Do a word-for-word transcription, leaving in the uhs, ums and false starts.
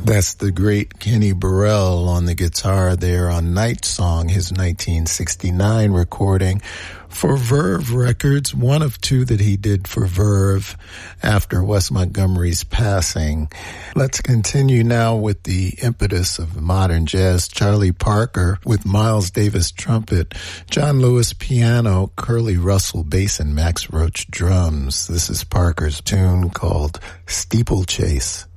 That's the great Kenny Burrell on the guitar there on Night Song, his nineteen sixty-nine recording for Verve Records, one of two that he did for Verve after Wes Montgomery's passing. Let's continue now with the impetus of modern jazz. Charlie Parker with Miles Davis trumpet, John Lewis piano, Curly Russell bass, and Max Roach drums. This is Parker's tune called Steeplechase.